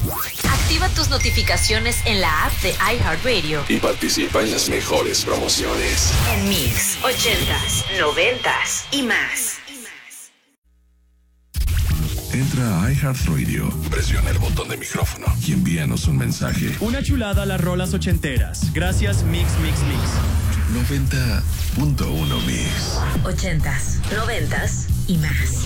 Activa tus notificaciones en la app de iHeartRadio y participa en las mejores promociones. En Mix, 80s, 90s y más. Entra a iHeartRadio, presiona el botón de micrófono y envíanos un mensaje. Una chulada a las rolas ochenteras. Gracias, Mix. 90.1 Mix. 80s, 90s y más.